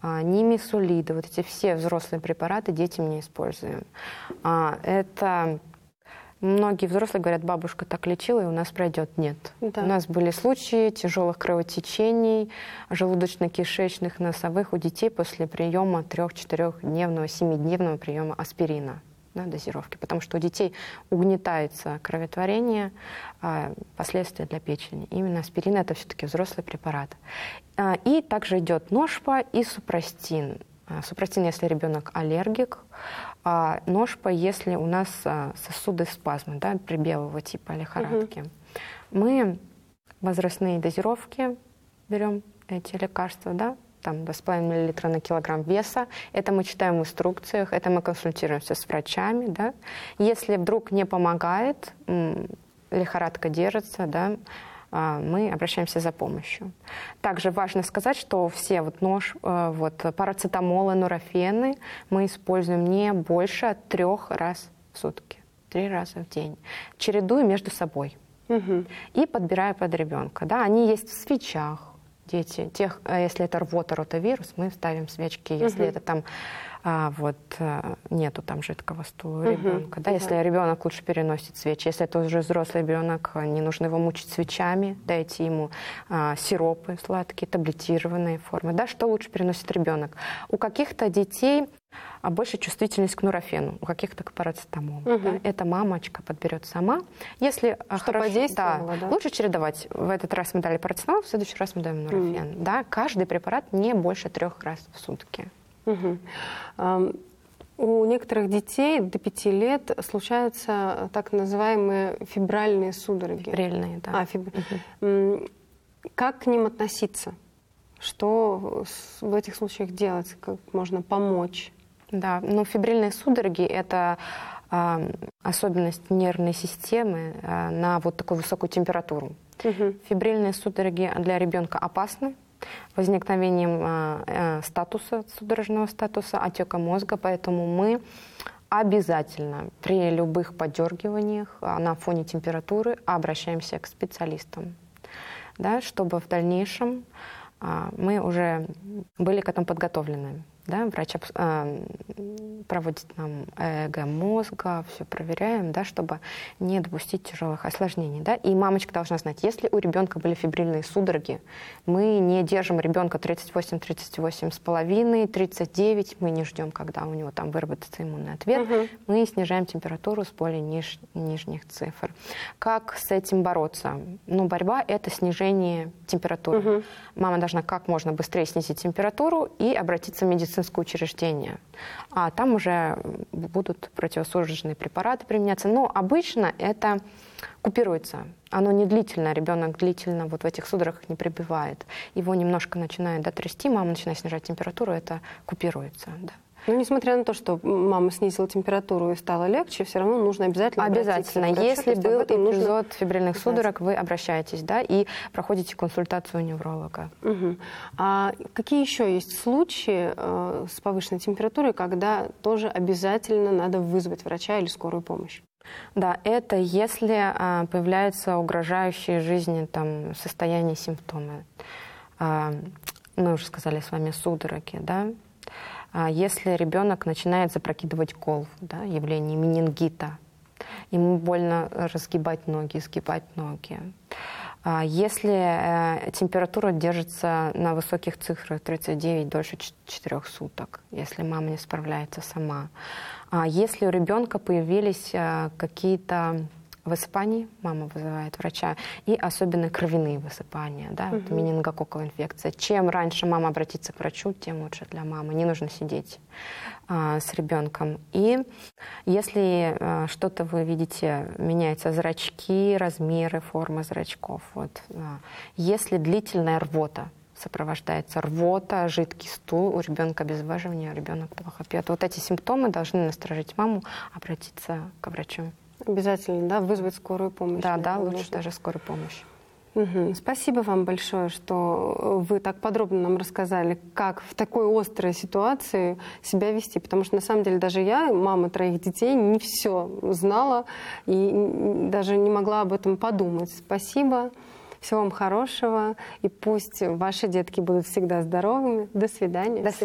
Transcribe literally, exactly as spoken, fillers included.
нимесулиды, вот эти все взрослые препараты детям не используем. Это многие взрослые говорят, бабушка так лечила, и у нас пройдет. Нет. Да. У нас были случаи тяжелых кровотечений, желудочно-кишечных, носовых у детей после приема трех-четырехдневного, семидневного приема аспирина. Да, дозировки, потому что у детей угнетается кроветворение, а, последствия для печени. Именно аспирин – это все-таки взрослый препарат. А, и также идет ношпа и супрастин. А, супрастин, если ребенок аллергик, а ношпа, если у нас а, сосуды спазмы, да, прибелого типа лихорадки. Угу. Мы возрастные дозировки берем эти лекарства, да, там два с половиной миллилитра на килограмм веса. Это мы читаем в инструкциях, это мы консультируемся с врачами. Да. Если вдруг не помогает, лихорадка держится, да, мы обращаемся за помощью. Также важно сказать, что все вот нож, вот парацетамолы, нурофены мы используем не больше трех раз в сутки, три раза в день, чередуя между собой. Угу. И подбирая под ребенка. Да. Они есть в свечах. Дети, тех, если это рвота, ротавирус, мы ставим свечки. Если uh-huh. это там а, вот, нету там жидкого стула у uh-huh. ребенка. Да? Uh-huh. Если ребенок лучше переносит свечи. Если это уже взрослый ребенок, не нужно его мучить свечами, дайте ему а, сиропы сладкие, таблетированные формы. Да? Что лучше переносит ребенок? У каких-то детей а больше чувствительность к нурофену, у каких-то к парацетамолу. Угу. Да? Это мамочка подберет сама. Если что подействовало, да, да? Лучше чередовать. В этот раз мы дали парацетамол, в следующий раз мы даем нурофен. Угу. Да? Каждый препарат не больше трех раз в сутки. Угу. Um... У некоторых детей до пяти лет случаются так называемые фибрильные судороги. Фибрильные, да. А, фиб... угу. Как к ним относиться? Что в этих случаях делать? Как можно помочь? Да, ну фибрильные судороги – это э, особенность нервной системы э, на вот такую высокую температуру. Угу. Фибрильные судороги для ребенка опасны возникновением э, э, статуса, судорожного статуса, отека мозга, поэтому мы обязательно при любых подергиваниях э, на фоне температуры обращаемся к специалистам, да, чтобы в дальнейшем э, мы уже были к этому подготовлены. Да, врач э, проводит нам ЭЭГ мозга, все проверяем, да, чтобы не допустить тяжелых осложнений. Да. И мамочка должна знать, если у ребенка были фибрильные судороги, мы не держим ребенка тридцать восемь тридцать восемь с половиной, тридцать девять, мы не ждем, когда у него там выработается иммунный ответ, угу. мы снижаем температуру с более ниж, нижних цифр. Как с этим бороться? Ну, борьба – это снижение температуры. Угу. Мама должна как можно быстрее снизить температуру и обратиться в медицинское учреждение. А там уже будут противосудорожные препараты применяться. Но обычно это купируется. Оно не длительно, ребенок длительно вот в этих судорогах не пребывает. Его немножко начинает дотрясти, мама начинает снижать температуру, это купируется. Да. Но несмотря на то, что мама снизила температуру и стало легче, все равно нужно обязательно Обязательно. Врачу, Если был эпизод нужно... фибрильных судорог, вы обращаетесь, да, и проходите консультацию у невролога. Угу. А какие еще есть случаи э, с повышенной температурой, когда тоже обязательно надо вызвать врача или скорую помощь? Да, это если а, появляются угрожающие жизни там, состояния, симптомы. А, мы уже сказали с вами судороги, да. Если ребенок начинает запрокидывать голову, да, явление менингита, ему больно разгибать ноги, сгибать ноги. Если температура держится на высоких цифрах тридцать девять дольше четырёх суток, если мама не справляется сама. Если у ребенка появились какие-то высыпания, мама вызывает врача, и особенно кровяные высыпания, да, угу. менингококковая инфекция. Чем раньше мама обратится к врачу, тем лучше для мамы. Не нужно сидеть а, с ребенком. И если а, что-то вы видите, меняются зрачки, размеры, формы зрачков. Вот, а, если длительная рвота сопровождается рвота, жидкий стул, у ребенка обезвоживание, ребенок плохо пьет. Вот эти симптомы должны насторожить маму, обратиться к врачу. Обязательно, да, вызвать скорую помощь. Да, да, лучше нужно. Даже скорую помощь. Угу. Спасибо вам большое, что вы так подробно нам рассказали, как в такой острой ситуации себя вести. Потому что, на самом деле, даже я, мама троих детей, не все знала и даже не могла об этом подумать. Спасибо. Всего вам хорошего. И пусть ваши детки будут всегда здоровыми. До свидания. До свидания.